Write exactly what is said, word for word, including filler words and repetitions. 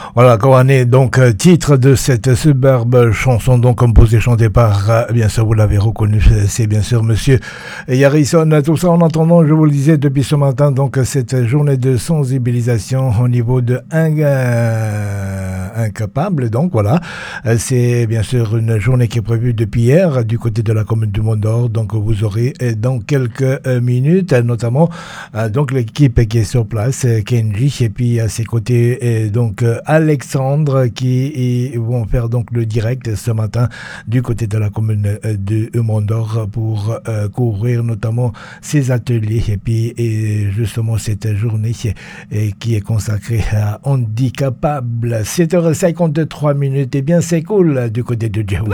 Voilà, Kohané, donc euh, titre de cette superbe chanson, donc composée et chantée par, euh, bien sûr, vous l'avez reconnu, c'est bien sûr Monsieur Harrison. Tout ça en entendant, je vous le disais depuis ce matin, donc cette journée de sensibilisation au niveau de un, euh, incapable, donc voilà, Euh, c'est bien sûr une journée qui est prévue depuis hier du côté de la commune du Mont d'Or, donc vous aurez euh, dans quelques euh, minutes, euh, notamment euh, donc l'équipe qui est sur place, euh, Kenji, et puis à ses côtés euh, donc euh, Alexandre qui et, vont faire donc le direct ce matin du côté de la commune euh, de Mont d'Or pour euh, couvrir notamment ces ateliers et puis et justement cette journée et, qui est consacrée à handicapables. sept heures cinquante-trois minutes, et bien c'est cool du côté de Dieu.